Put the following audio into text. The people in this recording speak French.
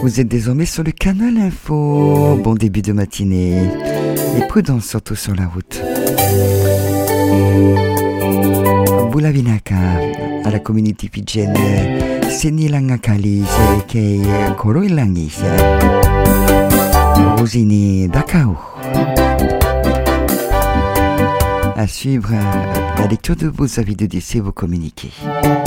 Vous êtes désormais sur le canal Info. Bon début de matinée. Et prudence surtout sur la route. Bulavinaka, à la communauté pidgin, Senilangakali, Kei Koroilangi, Rosini Dakao. À suivre la lecture de vos avis de décès, vos communiqués.